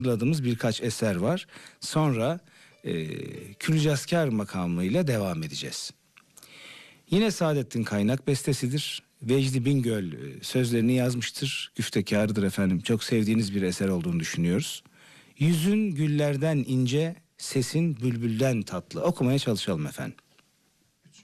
hazırladığımız birkaç eser var. Sonra Külcaskar makamıyla devam edeceğiz. Yine Saadettin Kaynak bestesidir. Vecdi Bingöl sözlerini yazmıştır. Güftekarıdır efendim. Çok sevdiğiniz bir eser olduğunu düşünüyoruz. Yüzün güllerden ince, sesin bülbülden tatlı. Okumaya çalışalım efendim.